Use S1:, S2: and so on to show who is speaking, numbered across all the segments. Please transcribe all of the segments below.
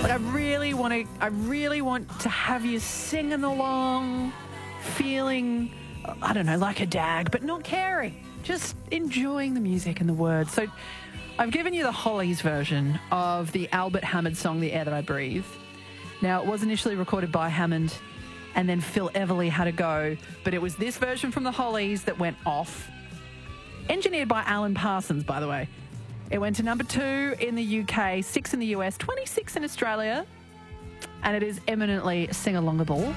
S1: Like I really want to have you singing along, feeling, I don't know, like a dag, but not caring, just enjoying the music and the words. So I've given you the Hollies version of the Albert Hammond song, The Air That I Breathe. Now, it was initially recorded by Hammond and then Phil Everly had a go, but it was this version from the Hollies that went off. Engineered by Alan Parsons, by the way. It went to number 2 in the UK, 6 in the US, 26 in Australia, and it is eminently sing-alongable.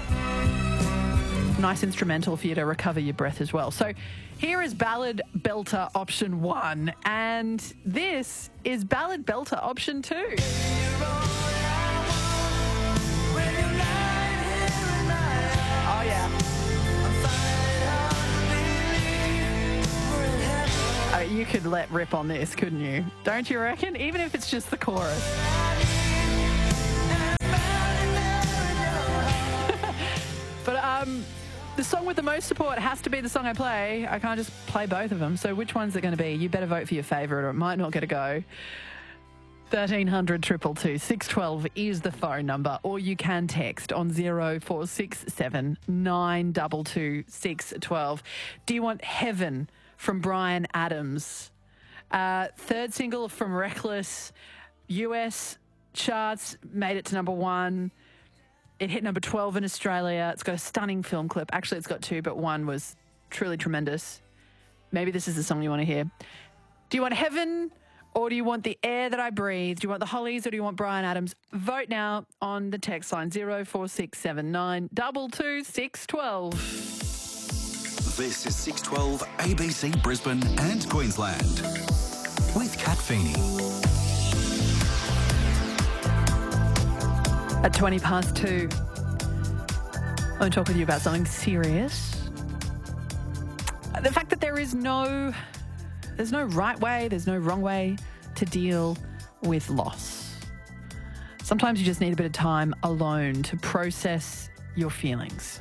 S1: Nice instrumental for you to recover your breath as well. So here is Ballad Belter option 1, and this is Ballad Belter option 2. Oh, yeah. You could let rip on this, couldn't you? Don't you reckon? Even if it's just the chorus. But the song with the most support has to be the song I play. I can't just play both of them. So which one's it going to be? You better vote for your favourite or it might not get a go. 1300 222 612 is the phone number, or you can text on 0467 922 612. Do you want Heaven from Bryan Adams? Third single from Reckless. US charts, made it to number 1. It hit number 12 in Australia. It's got a stunning film clip. Actually, it's got 2, but 1 was truly tremendous. Maybe this is the song you want to hear. Do you want Heaven or do you want The Air That I Breathe? Do you want the Hollies or do you want Bryan Adams? Vote now on the text line 0467 922 612.
S2: This is 612 ABC Brisbane and Queensland with Kat Feeney.
S1: At 20 past 2, I want to talk with you about something serious. The fact that there's no right way, there's no wrong way to deal with loss. Sometimes you just need a bit of time alone to process your feelings.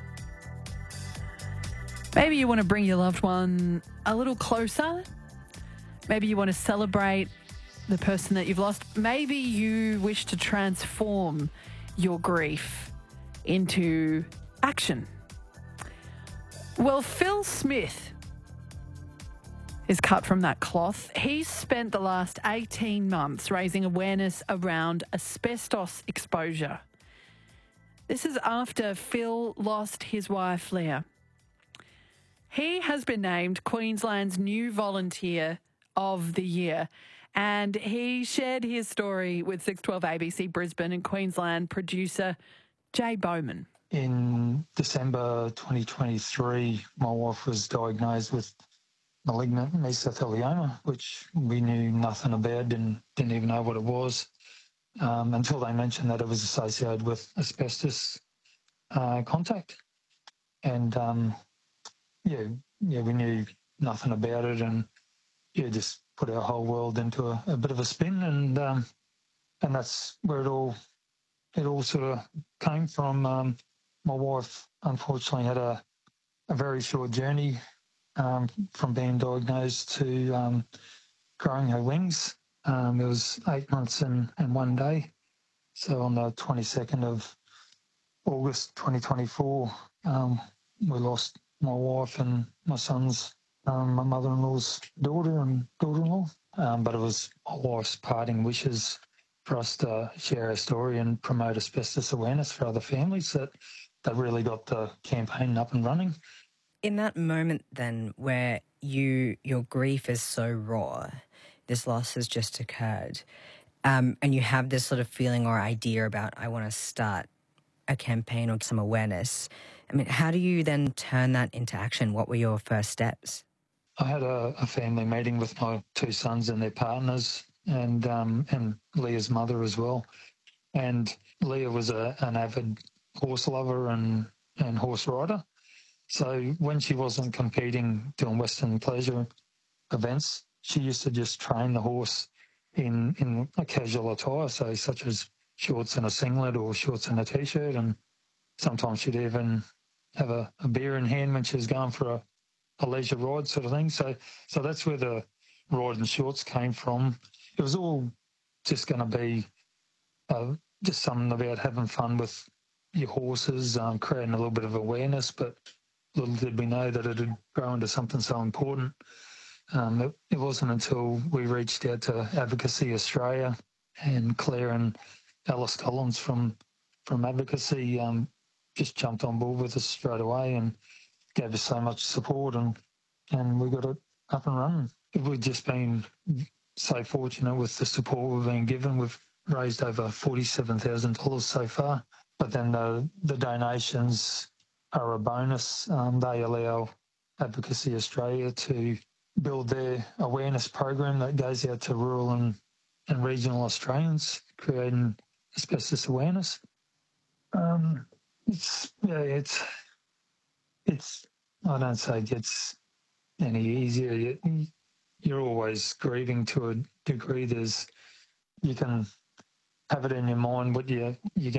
S1: Maybe you want to bring your loved one a little closer. Maybe you want to celebrate the person that you've lost. Maybe you wish to transform your grief into action. Well, Phil Smith is cut from that cloth. He's spent the last 18 months raising awareness around asbestos exposure. This is after Phil lost his wife, Leah. He has been named Queensland's new Volunteer of the Year, and he shared his story with 612 ABC Brisbane and Queensland producer Jay Bowman.
S3: In December 2023, my wife was diagnosed with malignant mesothelioma, which we knew nothing about and didn't even know what it was until they mentioned that it was associated with asbestos contact. And we knew nothing about it, and just put our whole world into a bit of a spin, and that's where it all sort of came from. My wife unfortunately had a very short journey from being diagnosed to growing her wings. It was 8 months and 1 day. So on the 22nd of August 2024, we lost my wife and my son's, my mother-in-law's daughter and daughter-in-law. But it was my wife's parting wishes for us to share our story and promote asbestos awareness for other families that really got the campaign up and running.
S4: In that moment then where your grief is so raw, this loss has just occurred, and you have this sort of feeling or idea about, I want to start a campaign or some awareness. I mean, how do you then turn that into action? What were your first steps?
S3: I had a family meeting with my 2 sons and their partners, and Leah's mother as well. And Leah was an avid horse lover and horse rider. So when she wasn't competing doing Western pleasure events, she used to just train the horse in a casual attire, so such as shorts and a singlet or shorts and a T-shirt, and sometimes she'd even have a beer in hand when she was going for a leisure ride sort of thing. So that's where the riding shorts came from. It was all just going to be just something about having fun with your horses, creating a little bit of awareness, but little did we know that it would grow into something so important. It wasn't until we reached out to Advocacy Australia and Claire and Alice Collins from Advocacy just jumped on board with us straight away and gave us so much support, and we got it up and running. We've just been so fortunate with the support we've been given. We've raised over $47,000 so far, but then the donations are a bonus. They allow Advocacy Australia to build their awareness program that goes out to rural and regional Australians, creating asbestos awareness. It's I don't say it gets any easier. You're always grieving to a degree. You can have it in your mind what you're